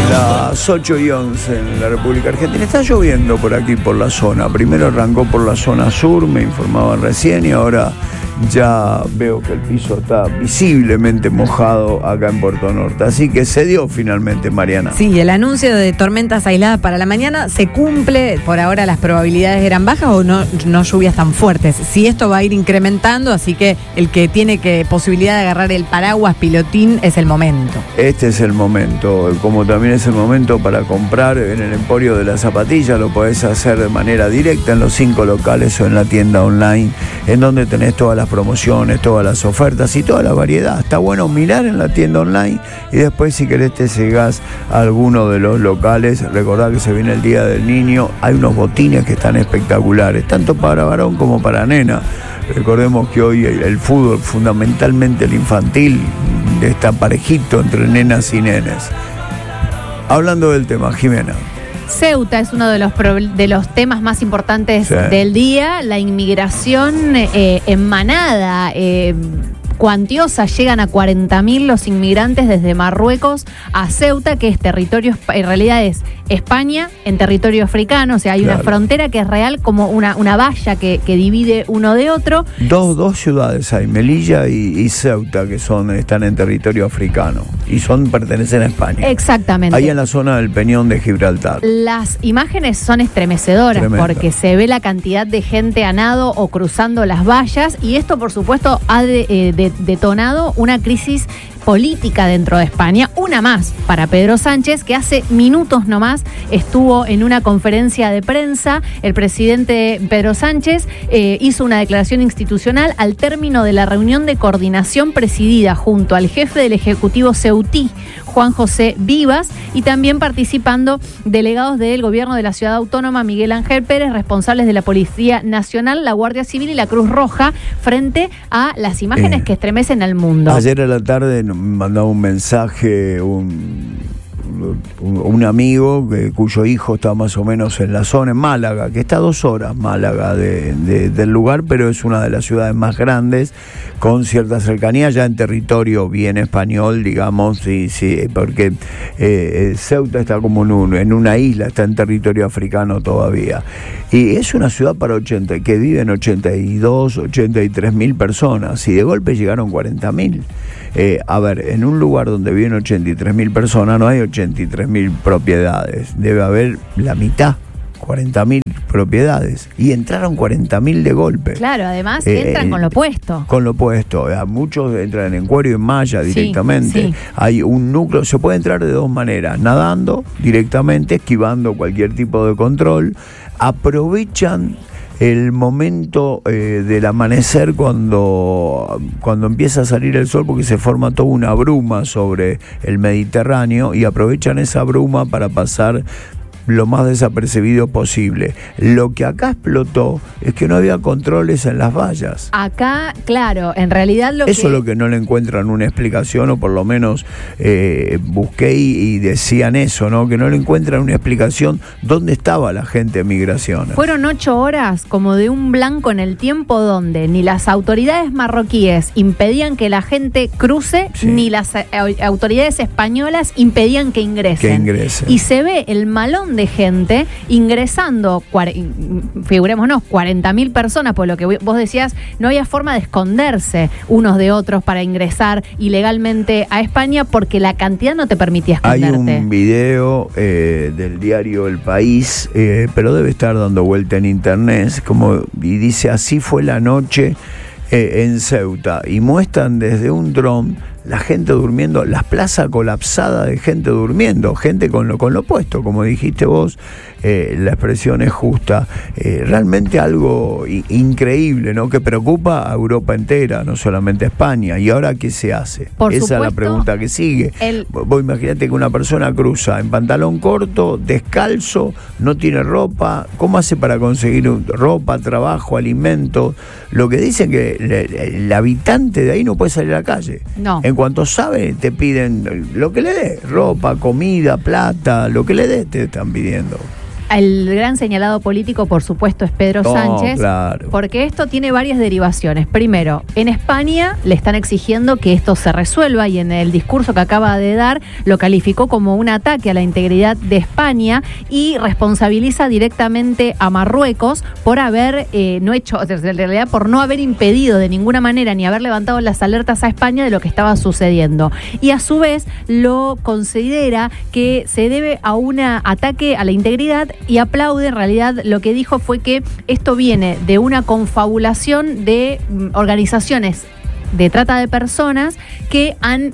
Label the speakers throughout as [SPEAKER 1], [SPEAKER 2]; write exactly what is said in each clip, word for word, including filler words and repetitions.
[SPEAKER 1] Las ocho y once en la República Argentina. Está lloviendo por aquí, por la zona. Primero arrancó por la zona sur, me informaban recién, y ahora ya veo que el piso está visiblemente mojado acá en Puerto Norte. Así que se dio finalmente, Mariana.
[SPEAKER 2] Sí, el anuncio de tormentas aisladas para la mañana se cumple. Por ahora las probabilidades eran bajas o no, no lluvias tan fuertes. Sí, esto va a ir incrementando, así que el que tiene que posibilidad de agarrar el paraguas pilotín es el momento.
[SPEAKER 1] Este es el momento, como también es el momento para comprar en el Emporio de la Zapatilla. Lo podés hacer de manera directa en los cinco locales o en la tienda online, en donde tenés todas las promociones, todas las ofertas y toda la variedad. Está bueno mirar en la tienda online y después, si querés, te llegás a alguno de los locales. Recordá que se viene el Día del Niño. Hay unos botines que están espectaculares, tanto para varón como para nena. Recordemos que hoy el fútbol, fundamentalmente el infantil, está parejito entre nenas y nenes. Hablando del tema, Jimena.
[SPEAKER 3] Ceuta es uno de los, pro, de los temas más importantes, sí, del día. La inmigración eh, en manada, eh, cuantiosa, llegan a cuarenta mil los inmigrantes desde Marruecos a Ceuta, que es territorio, en realidad es España en territorio africano. O sea, hay, claro, una frontera que es real, como una, una valla que, que divide uno de otro.
[SPEAKER 1] Dos, dos ciudades hay, Melilla y, y Ceuta, que son, están en territorio africano y son, pertenecen a España.
[SPEAKER 3] Exactamente.
[SPEAKER 1] Ahí en la zona del Peñón de Gibraltar.
[SPEAKER 3] Las imágenes son estremecedoras. Tremenda. Porque se ve la cantidad de gente a nado o cruzando las vallas, y esto, por supuesto, ha de, eh, de, detonado una crisis política dentro de España, una más para Pedro Sánchez, que hace minutos nomás estuvo en una conferencia de prensa. El presidente Pedro Sánchez eh, hizo una declaración institucional al término de la reunión de coordinación presidida junto al jefe del Ejecutivo ceutí, Juan José Vivas, y también participando delegados del gobierno de la Ciudad Autónoma, Miguel Ángel Pérez, responsables de la Policía Nacional, la Guardia Civil y la Cruz Roja, frente a las imágenes eh, que estremecen al mundo.
[SPEAKER 1] Ayer a la tarde mandaba un mensaje un, un, un amigo que, cuyo hijo está más o menos en la zona, en Málaga, que está a dos horas Málaga de, de, del lugar, pero es una de las ciudades más grandes, con cierta cercanía, ya en territorio bien español, digamos, sí, sí, porque eh, Ceuta está como en, un, en una isla, está en territorio africano todavía. Y es una ciudad para ochenta, que viven ochenta y dos, ochenta y tres mil personas, y de golpe llegaron cuarenta mil. Eh, a ver, en un lugar donde viven ochenta y tres mil personas no hay ochenta y tres mil propiedades, debe haber la mitad, cuarenta mil propiedades, y entraron cuarenta mil de golpe.
[SPEAKER 3] Claro, además eh, entran con lo puesto.
[SPEAKER 1] Con lo puesto, a muchos entran en cuero y en malla directamente.
[SPEAKER 3] Sí, sí.
[SPEAKER 1] Hay un núcleo, se puede entrar de dos maneras: nadando directamente, esquivando cualquier tipo de control. Aprovechan el momento eh, del amanecer cuando, cuando empieza a salir el sol, porque se forma toda una bruma sobre el Mediterráneo, y aprovechan esa bruma para pasar lo más desapercibido posible. Lo que acá explotó es que no había controles en las vallas.
[SPEAKER 3] Acá, claro, en realidad lo
[SPEAKER 1] Eso
[SPEAKER 3] que...
[SPEAKER 1] es lo que no le encuentran una explicación, o por lo menos eh, busqué y, y decían eso, ¿no? Que no le encuentran una explicación dónde estaba la gente de migraciones.
[SPEAKER 3] Fueron ocho horas como de un blanco en el tiempo, donde ni las autoridades marroquíes impedían que la gente cruce, sí, ni las eh, autoridades españolas impedían que ingresen.
[SPEAKER 1] Que ingresen.
[SPEAKER 3] Y se ve el malón de gente ingresando, figurémonos, cuarenta mil personas, por lo que vos decías, no había forma de esconderse unos de otros para ingresar ilegalmente a España, porque la cantidad no te permitía esconderte.
[SPEAKER 1] Hay un video eh, del diario El País, eh, pero debe estar dando vuelta en internet, como, y dice: así fue la noche eh, en Ceuta, y muestran desde un dron la gente durmiendo, las plazas colapsadas de gente durmiendo, gente con lo, con lo puesto, como dijiste vos, eh, la expresión es justa. Eh, realmente algo i- increíble, ¿no? Que preocupa a Europa entera, no solamente a España. ¿Y ahora qué se hace?
[SPEAKER 3] Por
[SPEAKER 1] Esa
[SPEAKER 3] supuesto,
[SPEAKER 1] es la pregunta que sigue.
[SPEAKER 3] El...
[SPEAKER 1] Vos imagínate que una persona cruza en pantalón corto, descalzo, no tiene ropa. ¿Cómo hace para conseguir ropa, trabajo, alimentos? Lo que dicen que el, el habitante de ahí no puede salir a la calle.
[SPEAKER 3] No.
[SPEAKER 1] En cuanto sabe, te piden lo que le dé, ropa, comida, plata, lo que le dé te están pidiendo.
[SPEAKER 3] El gran señalado político, por supuesto, es Pedro
[SPEAKER 1] Oh,
[SPEAKER 3] Sánchez,
[SPEAKER 1] claro.
[SPEAKER 3] porque esto tiene varias derivaciones. Primero, en España le están exigiendo que esto se resuelva y en el discurso que acaba de dar lo calificó como un ataque a la integridad de España y responsabiliza directamente a Marruecos por haber eh, no hecho, en realidad por no haber impedido de ninguna manera ni haber levantado las alertas a España de lo que estaba sucediendo. Y a su vez lo considera que se debe a un ataque a la integridad y aplaude. En realidad lo que dijo fue que esto viene de una confabulación de mm, organizaciones de trata de personas que han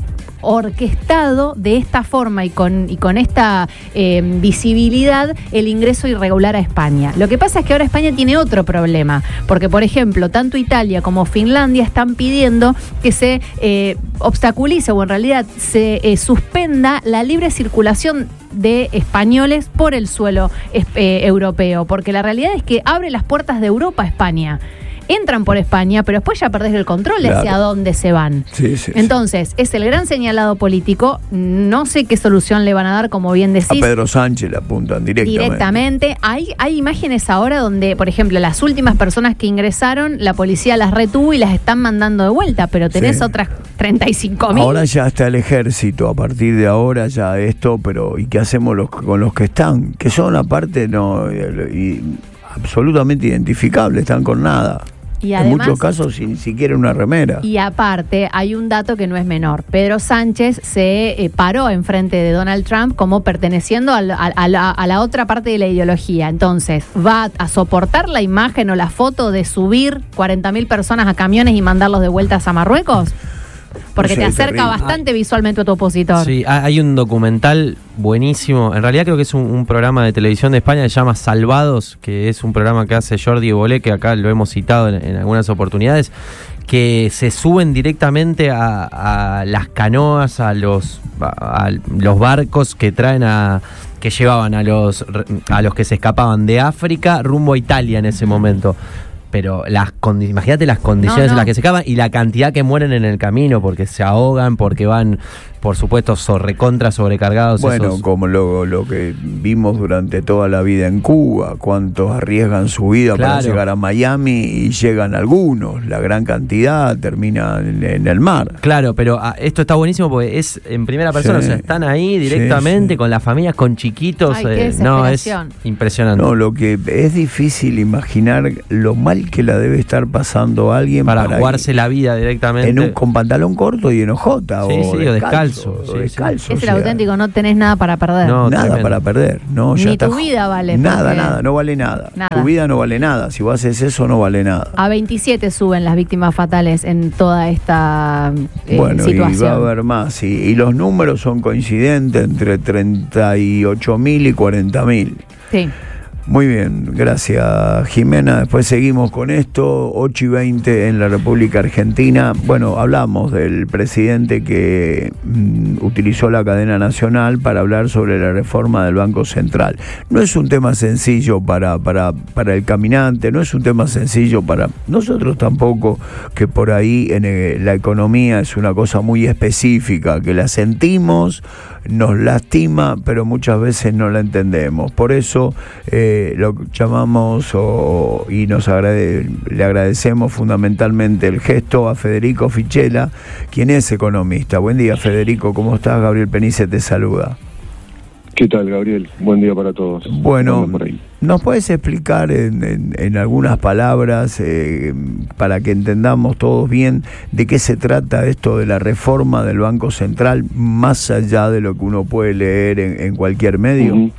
[SPEAKER 3] orquestado de esta forma y con, y con esta eh, visibilidad el ingreso irregular a España. Lo que pasa es que ahora España tiene otro problema, porque por ejemplo, tanto Italia como Finlandia están pidiendo que se eh, obstaculice o en realidad se eh, suspenda la libre circulación de españoles por el suelo eh, europeo, porque la realidad es que abre las puertas de Europa a España. Entran por España, pero después ya perdés el control de
[SPEAKER 1] claro.
[SPEAKER 3] hacia dónde se van.
[SPEAKER 1] Sí, sí,
[SPEAKER 3] Entonces, sí. es el gran señalado político. No sé qué solución le van a dar, como bien decís.
[SPEAKER 1] A Pedro Sánchez le apuntan directamente.
[SPEAKER 3] Directamente. Hay, hay imágenes ahora donde, por ejemplo, las últimas personas que ingresaron, la policía las retuvo y las están mandando de vuelta, pero tenés sí. otras treinta y cinco mil.
[SPEAKER 1] Ahora ya está el ejército, a partir de ahora ya esto, pero ¿y qué hacemos los, con los que están? Que son aparte no y, absolutamente identificables, están con nada. Y además, en muchos casos sin siquiera una remera.
[SPEAKER 3] Y aparte, hay un dato que no es menor. Pedro Sánchez se eh, paró enfrente de Donald Trump como perteneciendo a la, a, la, a la otra parte de la ideología. Entonces, ¿va a soportar la imagen o la foto de subir cuarenta mil personas a camiones y mandarlos de vueltas a Marruecos? Porque no sé, te acerca terrible. bastante Ay. visualmente a tu opositor.
[SPEAKER 4] Sí, hay un documental buenísimo. En realidad creo que es un, un programa de televisión de España que se llama Salvados, que es un programa que hace Jordi Bolé, que acá lo hemos citado en, en algunas oportunidades, que se suben directamente a, a las canoas, a los, a, a los barcos que traen a... que llevaban a los, a los que se escapaban de África rumbo a Italia en ese momento. Pero las condi- imagínate las condiciones no, no. en las que se acaban y la cantidad que mueren en el camino porque se ahogan, porque van, por supuesto, so recontra sobrecargados.
[SPEAKER 1] Bueno,
[SPEAKER 4] esos...
[SPEAKER 1] como lo, lo que vimos durante toda la vida en Cuba, cuántos arriesgan su vida claro. para llegar a Miami y llegan algunos, la gran cantidad termina en, en el mar.
[SPEAKER 4] Claro, pero ah, esto está buenísimo porque es en primera persona, sí. o sea, están ahí directamente sí, sí. con las familias, con chiquitos.
[SPEAKER 3] Ay, qué
[SPEAKER 4] eh, no, es impresionante.
[SPEAKER 1] No, lo que es difícil imaginar lo mal que la debe estar pasando alguien
[SPEAKER 4] para, para
[SPEAKER 1] jugarse
[SPEAKER 4] ir, la vida directamente
[SPEAKER 1] en un, con pantalón corto y en ojota
[SPEAKER 4] sí,
[SPEAKER 1] o,
[SPEAKER 4] sí,
[SPEAKER 1] descalzo,
[SPEAKER 4] o descalzo,
[SPEAKER 1] o
[SPEAKER 4] sí,
[SPEAKER 1] descalzo
[SPEAKER 3] sí. Es
[SPEAKER 1] o
[SPEAKER 3] el
[SPEAKER 1] sea,
[SPEAKER 3] auténtico, no tenés nada para perder.
[SPEAKER 1] No, nada tremendo. para perder. No, ya
[SPEAKER 3] Ni
[SPEAKER 1] está,
[SPEAKER 3] tu vida vale.
[SPEAKER 1] Nada,
[SPEAKER 3] porque...
[SPEAKER 1] nada, no vale nada.
[SPEAKER 3] nada.
[SPEAKER 1] Tu vida no vale nada. Si vos haces eso, no vale nada.
[SPEAKER 3] A veintisiete suben las víctimas fatales en toda esta eh,
[SPEAKER 1] bueno,
[SPEAKER 3] situación.
[SPEAKER 1] Y va a haber más. Y, y los números son coincidentes entre treinta y ocho mil y cuarenta mil.
[SPEAKER 3] Sí.
[SPEAKER 1] Muy bien, gracias Jimena. Después seguimos con esto, ocho y veinte en la República Argentina. Bueno, hablamos del presidente que mm, utilizó la cadena nacional para hablar sobre la reforma del Banco Central. No es un tema sencillo para, para, para el caminante, no es un tema sencillo para nosotros tampoco, que por ahí en eh, la economía es una cosa muy específica, que la sentimos, nos lastima, pero muchas veces no la entendemos. Por eso eh, lo llamamos o, y nos agrade, le agradecemos fundamentalmente el gesto a Federico Fichela, quien es economista. Buen día, Federico, ¿cómo estás? Gabriel Penice te saluda.
[SPEAKER 5] ¿Qué tal, Gabriel? Buen día para todos.
[SPEAKER 1] Bueno, ¿nos puedes explicar en, en, en algunas palabras, eh, para que entendamos todos bien, de qué se trata esto de la reforma del Banco Central, más allá de lo que uno puede leer en, en cualquier medio?
[SPEAKER 5] Uh-huh.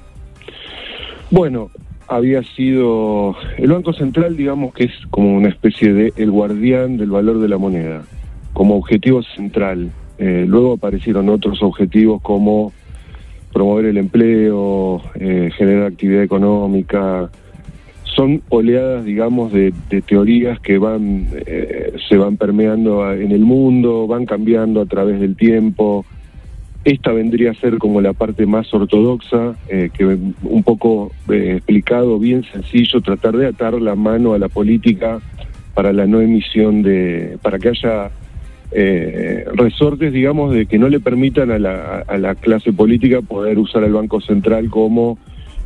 [SPEAKER 5] Bueno, había sido... El Banco Central, digamos que es como una especie de el guardián del valor de la moneda, como objetivo central. Eh, luego aparecieron otros objetivos como promover el empleo, eh, generar actividad económica. Son oleadas, digamos, de, de teorías que van eh, se van permeando en el mundo, van cambiando a través del tiempo. Esta vendría a ser como la parte más ortodoxa, eh, que un poco eh, explicado, bien sencillo, tratar de atar la mano a la política para la no emisión de, para que haya Eh, resortes, digamos, de que no le permitan a la, a la clase política poder usar el Banco Central como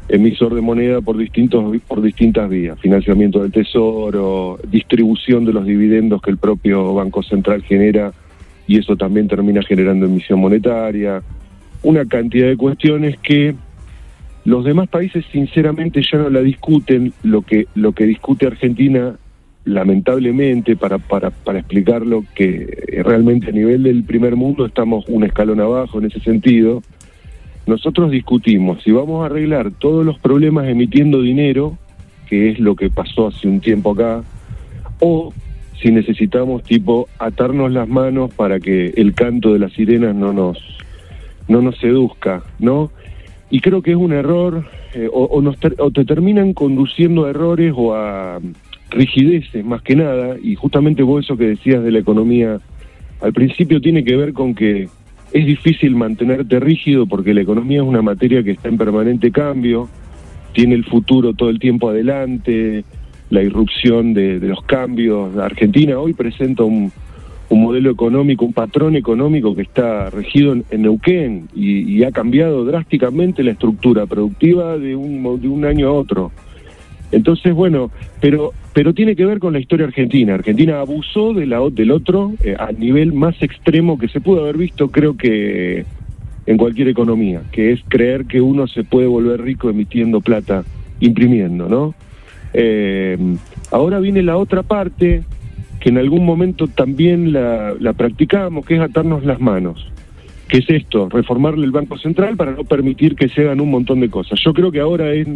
[SPEAKER 5] emisor de moneda por distintos por distintas vías, financiamiento del tesoro, distribución de los dividendos que el propio Banco Central genera, y eso también termina generando emisión monetaria, una cantidad de cuestiones que los demás países sinceramente ya no la discuten. Lo que lo que discute Argentina, lamentablemente, para, para, para explicarlo, que realmente a nivel del primer mundo estamos un escalón abajo en ese sentido. Nosotros discutimos si vamos a arreglar todos los problemas emitiendo dinero, que es lo que pasó hace un tiempo acá, o si necesitamos tipo atarnos las manos para que el canto de las sirenas no nos no nos seduzca, ¿no? Y creo que es un error, eh, o, o, nos ter, o te terminan conduciendo a errores o a rigideces más que nada, y justamente vos eso que decías de la economía al principio tiene que ver con que es difícil mantenerte rígido porque la economía es una materia que está en permanente cambio, tiene el futuro todo el tiempo adelante, la irrupción de, de los cambios. Argentina hoy presenta un, un modelo económico, un patrón económico que está regido en, en Neuquén y, y ha cambiado drásticamente la estructura productiva de un, de un año a otro. Entonces, bueno, pero pero tiene que ver con la historia argentina. Argentina abusó de la, del otro eh, al nivel más extremo que se pudo haber visto, creo que en cualquier economía, que es creer que uno se puede volver rico emitiendo plata, imprimiendo, ¿no? Eh, ahora viene la otra parte, que en algún momento también la, la practicamos, que es atarnos las manos. ¿Qué es esto? Reformarle el Banco Central para no permitir que se hagan un montón de cosas. Yo creo que ahora es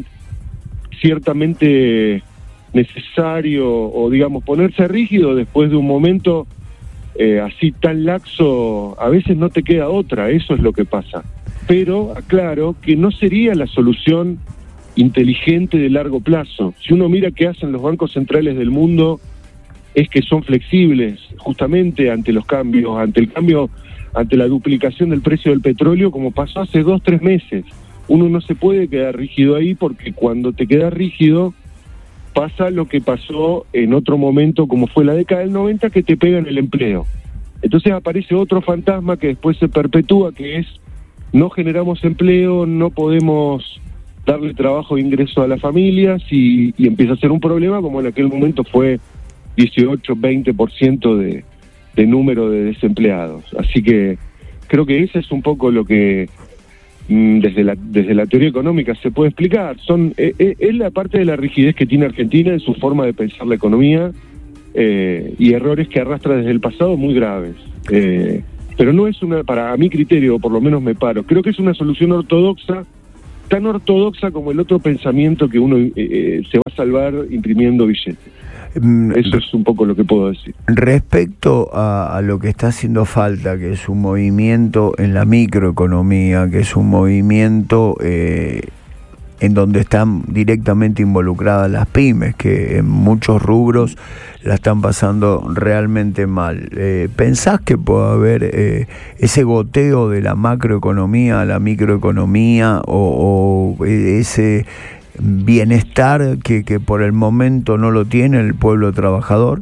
[SPEAKER 5] ciertamente necesario, o digamos, ponerse rígido después de un momento eh, así tan laxo. A veces no te queda otra, eso es lo que pasa. Pero aclaro que no sería la solución inteligente de largo plazo. Si uno mira qué hacen los bancos centrales del mundo, es que son flexibles justamente ante los cambios, ante el cambio, ante la duplicación del precio del petróleo, como pasó hace dos, tres meses. Uno no se puede quedar rígido ahí, porque cuando te quedas rígido pasa lo que pasó en otro momento, como fue la década del noventa, que te pega en el empleo. Entonces aparece otro fantasma que después se perpetúa, que es no generamos empleo, no podemos darle trabajo e ingreso a las familias, y, y empieza a ser un problema, como en aquel momento fue dieciocho, veinte por ciento de, de número de desempleados. Así que creo que ese es un poco lo que Desde la, desde la teoría económica se puede explicar. Son eh, eh, es la parte de la rigidez que tiene Argentina en su forma de pensar la economía, eh, y errores que arrastra desde el pasado muy graves. Eh, pero no es una, para a mi criterio, por lo menos me paro, creo que es una solución ortodoxa, tan ortodoxa como el otro pensamiento que uno eh, se va a salvar imprimiendo billetes. Eso es un poco lo que puedo decir.
[SPEAKER 1] Respecto a, a lo que está haciendo falta, que es un movimiento en la microeconomía, que es un movimiento eh, en donde están directamente involucradas las pymes, que en muchos rubros la están pasando realmente mal. Eh, ¿Pensás que puede haber eh, ese goteo de la macroeconomía a la microeconomía, o, o ese bienestar que, que por el momento no lo tiene el pueblo trabajador?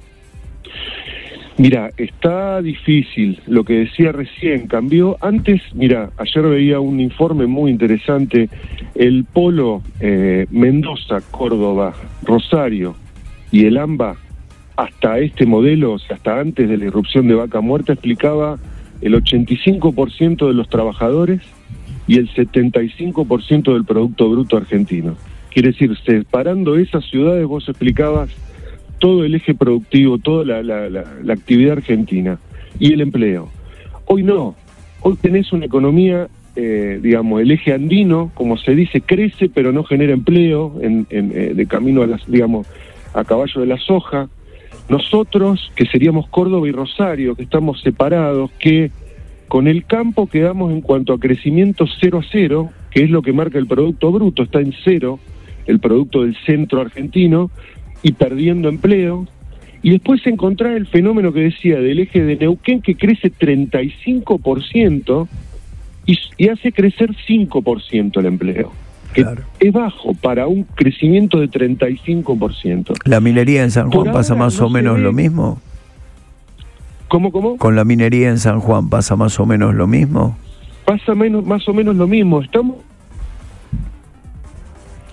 [SPEAKER 5] Mira, está difícil, lo que decía recién, cambió. Antes, mira, ayer veía un informe muy interesante, el polo eh, Mendoza, Córdoba, Rosario y el AMBA, hasta este modelo, o sea, hasta antes de la irrupción de Vaca Muerta, explicaba el ochenta y cinco por ciento de los trabajadores y el setenta y cinco por ciento del Producto Bruto argentino. Quiere decir, separando esas ciudades, vos explicabas todo el eje productivo, toda la, la, la, la actividad argentina y el empleo. Hoy no, hoy tenés una economía, eh, digamos, el eje andino, como se dice, crece pero no genera empleo, en, en, eh, de camino a las, digamos, a caballo de la soja. Nosotros, que seríamos Córdoba y Rosario, que estamos separados, que con el campo quedamos en cuanto a crecimiento cero a cero, que es lo que marca el Producto Bruto, está en cero, el producto del centro argentino, y perdiendo empleo. Y después encontrar el fenómeno que decía del eje de Neuquén, que crece treinta y cinco por ciento y, y hace crecer cinco por ciento el empleo, que claro, es bajo para un crecimiento de treinta y cinco por ciento.
[SPEAKER 1] ¿La minería en San Juan Por pasa más no o menos ve... lo mismo?
[SPEAKER 5] ¿Cómo, cómo?
[SPEAKER 1] ¿Con la minería en San Juan pasa más o menos lo mismo?
[SPEAKER 5] Pasa menos, más o menos lo mismo. Estamos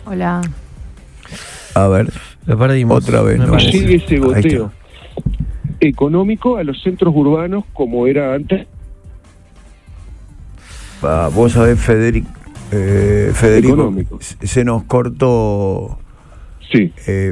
[SPEAKER 3] Hola.
[SPEAKER 1] A ver,
[SPEAKER 4] lo perdimos.
[SPEAKER 1] Otra vez, ¿no?
[SPEAKER 5] Sigue ese goteo económico a los centros urbanos como era antes.
[SPEAKER 1] Ah, vos sabés, Federico, eh, Federico,
[SPEAKER 5] Económico.
[SPEAKER 1] se nos cortó.
[SPEAKER 5] Sí.
[SPEAKER 1] Eh,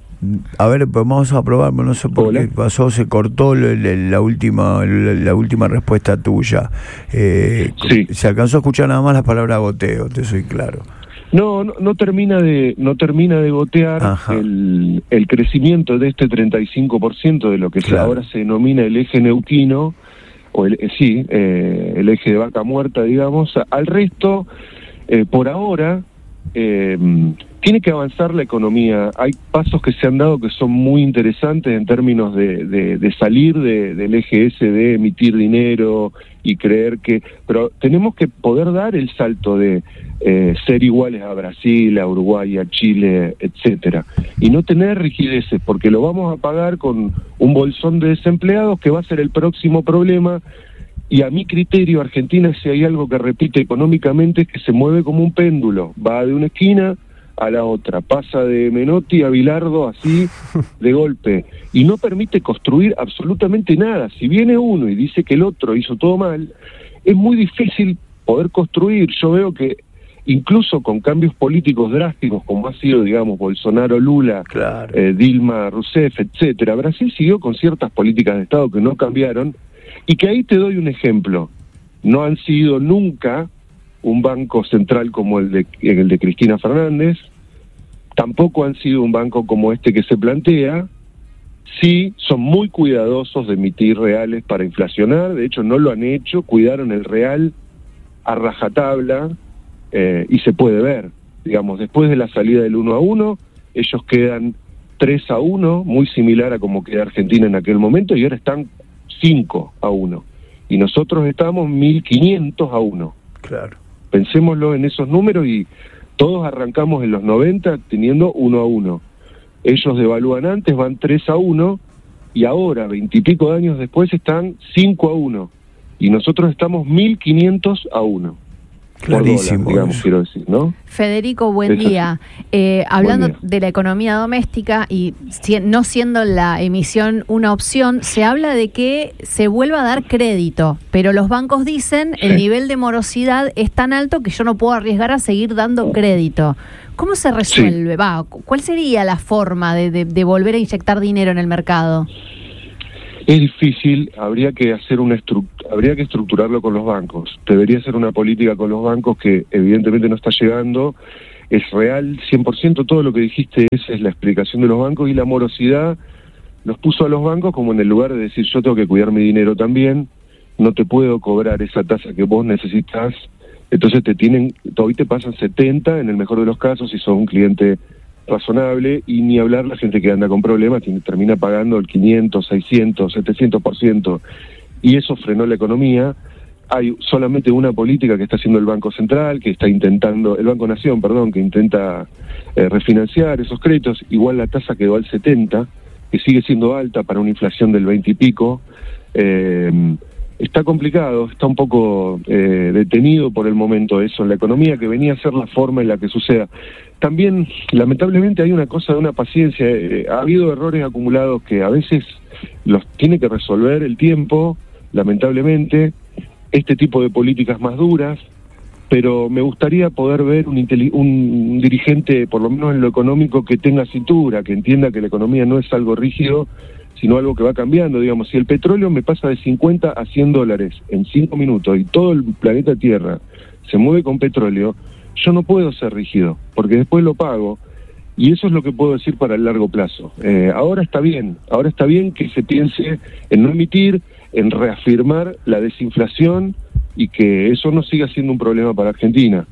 [SPEAKER 1] a ver, pues vamos a probar, no sé por
[SPEAKER 5] Hola.
[SPEAKER 1] qué pasó, se cortó la, la, la última la, la última respuesta tuya. Eh,
[SPEAKER 5] Sí.
[SPEAKER 1] Se alcanzó a escuchar nada más la palabra goteo, te soy claro.
[SPEAKER 5] No, no, no termina de no termina de gotear el, el crecimiento de este treinta y cinco por ciento de lo que
[SPEAKER 1] Claro.
[SPEAKER 5] se, ahora se denomina el eje neuquino, o el, eh, sí, eh, el eje de vaca muerta, digamos. Al resto, eh, por ahora, eh, tiene que avanzar la economía. Hay pasos que se han dado que son muy interesantes en términos de, de, de salir de, del eje ese de emitir dinero y creer que... Pero tenemos que poder dar el salto de eh, ser iguales a Brasil, a Uruguay, a Chile, etcétera, y no tener rigideces, porque lo vamos a pagar con un bolsón de desempleados que va a ser el próximo problema. Y a mi criterio, Argentina, si hay algo que repite económicamente, es que se mueve como un péndulo, va de una esquina a la otra, pasa de Menotti a Bilardo así de golpe, y no permite construir absolutamente nada. Si viene uno y dice que el otro hizo todo mal, es muy difícil poder construir. Yo veo que incluso con cambios políticos drásticos, como ha sido, digamos, Bolsonaro, Lula,
[SPEAKER 1] Claro.
[SPEAKER 5] eh, Dilma Rousseff, etcétera, Brasil siguió con ciertas políticas de Estado que no cambiaron, y que ahí te doy un ejemplo. No han sido nunca un banco central como el de, el de Cristina Fernández, tampoco han sido un banco como este que se plantea. Sí, son muy cuidadosos de emitir reales para inflacionar, de hecho no lo han hecho, cuidaron el real a rajatabla, eh, y se puede ver, digamos, después de la salida del uno a uno, ellos quedan tres a uno, muy similar a como queda Argentina en aquel momento, y ahora están cinco a uno, y nosotros estamos mil quinientos a uno.
[SPEAKER 1] Claro.
[SPEAKER 5] Pensémoslo en esos números, y todos arrancamos en los noventa teniendo uno a uno. Ellos devalúan antes, van tres a uno, y ahora, veintipico de años después, están cinco a uno. Y nosotros estamos mil quinientos a uno.
[SPEAKER 1] Clarísimo.
[SPEAKER 5] Por dólar, digamos,
[SPEAKER 1] eso.
[SPEAKER 5] quiero decir, ¿no?
[SPEAKER 3] Federico, buen
[SPEAKER 5] Es así.
[SPEAKER 3] día. Eh, hablando
[SPEAKER 5] Buen día.
[SPEAKER 3] de la economía doméstica y si- no siendo la emisión una opción, se habla de que se vuelva a dar crédito, pero los bancos dicen el
[SPEAKER 5] Sí.
[SPEAKER 3] nivel de morosidad es tan alto que yo no puedo arriesgar a seguir dando crédito. ¿Cómo se resuelve? Va, ¿cuál sería la forma de, de- de volver a inyectar dinero en el mercado?
[SPEAKER 5] Es difícil, habría que hacer una estru- habría que estructurarlo con los bancos. Debería ser una política con los bancos que evidentemente no está llegando. Es real, cien por ciento todo lo que dijiste, esa es la explicación de los bancos, y la morosidad los puso a los bancos como en el lugar de decir yo tengo que cuidar mi dinero también, no te puedo cobrar esa tasa que vos necesitas, entonces te tienen, todavía te pasan setenta en el mejor de los casos si sos un cliente razonable, y ni hablar la gente que anda con problemas tiene, termina pagando el quinientos, seiscientos, setecientos por ciento, y eso frenó la economía. Hay solamente una política que está haciendo el Banco Central, que está intentando, el Banco Nación, perdón, que intenta eh, refinanciar esos créditos. Igual la tasa quedó al setenta, que sigue siendo alta para una inflación del veinte y pico. Eh, está complicado, está un poco eh, detenido por el momento eso en la economía, que venía a ser la forma en la que suceda. También, lamentablemente, hay una cosa de una paciencia. Eh, ha habido errores acumulados que a veces los tiene que resolver el tiempo, lamentablemente, este tipo de políticas más duras, pero me gustaría poder ver un, inteli- un dirigente, por lo menos en lo económico, que tenga cintura, que entienda que la economía no es algo rígido, sino algo que va cambiando. Digamos, si el petróleo me pasa de cincuenta a cien dólares en cinco minutos y todo el planeta Tierra se mueve con petróleo, yo no puedo ser rígido, porque después lo pago, y eso es lo que puedo decir para el largo plazo. Eh, ahora está bien, ahora está bien que se piense en no emitir, en reafirmar la desinflación, y que eso no siga siendo un problema para Argentina.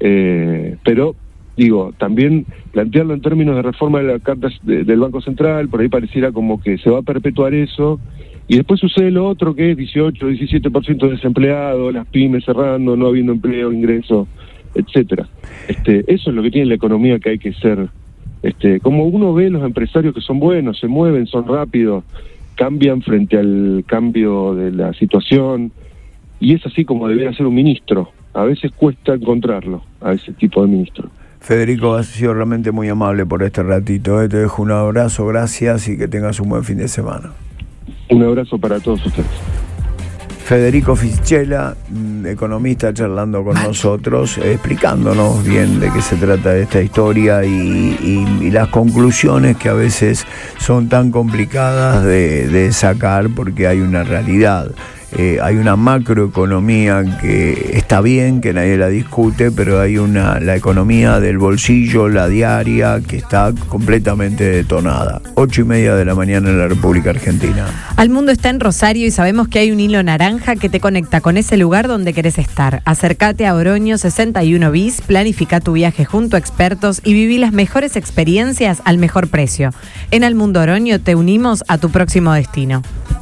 [SPEAKER 5] Eh, pero, digo, también plantearlo en términos de reforma de la Carta de, del Banco Central, por ahí pareciera como que se va a perpetuar eso, y después sucede lo otro, que es dieciocho, diecisiete por ciento de desempleados, las pymes cerrando, no habiendo empleo, ingreso, etcétera. Este, eso es lo que tiene la economía, que hay que ser, este, como uno ve los empresarios que son buenos, se mueven, son rápidos, cambian frente al cambio de la situación, y es así como debería ser un ministro. A veces cuesta encontrarlo, a ese tipo de ministro.
[SPEAKER 1] Federico, has sido realmente muy amable por este ratito. ¿eh? Te dejo un abrazo, gracias y que tengas un buen fin de semana.
[SPEAKER 5] Un abrazo para todos ustedes.
[SPEAKER 1] Federico Fischella, economista, charlando con nosotros, eh, explicándonos bien de qué se trata esta historia y, y, y las conclusiones que a veces son tan complicadas de, de sacar porque hay una realidad. Eh, hay una macroeconomía que está bien, que nadie la discute, pero hay una la economía del bolsillo, la diaria, que está completamente detonada. Ocho y media de la mañana en la República Argentina.
[SPEAKER 2] Al mundo está en Rosario y sabemos que hay un hilo naranja que te conecta con ese lugar donde querés estar. Acércate a Oroño sesenta y uno bis, planifica tu viaje junto a expertos y viví las mejores experiencias al mejor precio. En Al Mundo Oroño te unimos a tu próximo destino.